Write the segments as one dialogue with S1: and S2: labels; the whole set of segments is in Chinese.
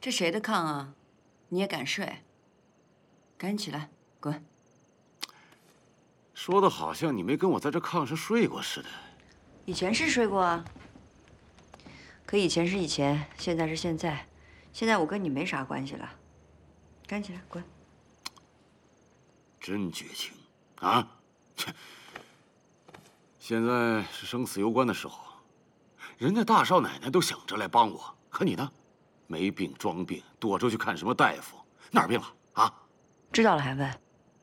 S1: 这谁的炕啊？你也敢睡？赶紧起来，滚！
S2: 说的好像你没跟我在这炕上睡过似的。
S1: 以前是睡过啊，可以前是以前，现在是现在，现在我跟你没啥关系了。赶紧起来，滚！
S2: 真绝情啊！切！现在是生死攸关的时候，人家大少奶奶都想着来帮我，可你呢？没病装病，躲着去看什么大夫？哪儿病了啊？
S1: 知道了还问？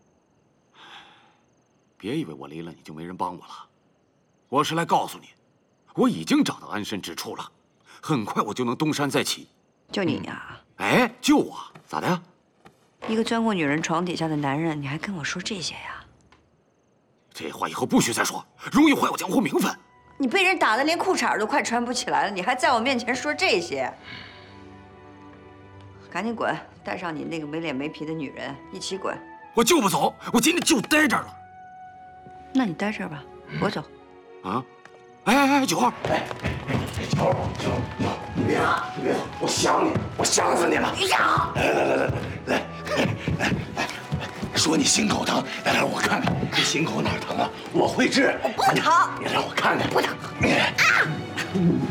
S2: 别以为我离了你就没人帮我了，我是来告诉你，我已经找到安身之处了，很快我就能东山再起。
S1: 就你呀？
S2: 哎，就我，咋的呀？
S1: 一个钻过女人床底下的男人，你还跟我说这些呀？
S2: 这话以后不许再说，容易坏我江湖名分。
S1: 你被人打得连裤衩都快穿不起来了，你还在我面前说这些？赶紧滚，带上你那个没脸没皮的女人一起滚！
S2: 我就不走，我今天就待这儿了。
S1: 那你待这儿吧，我走。
S2: 啊？哎，九号，
S3: 九，你别走，你别走，我想你，我想死你了。
S1: 哎呀！
S3: 来，说你心口疼，来让我看看你心口哪儿疼啊？我会治。
S1: 我不疼。
S3: 你让我看看。
S1: 不疼。啊！